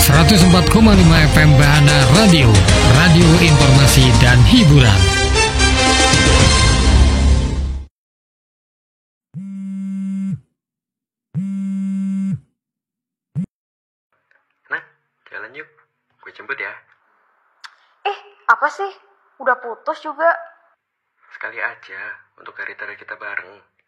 104,5 FM Bahana Radio, radio informasi dan hiburan. Nah, jalan yuk. Gue jemput ya. Apa sih? Udah putus juga. Sekali aja untuk hari terakhir kita bareng.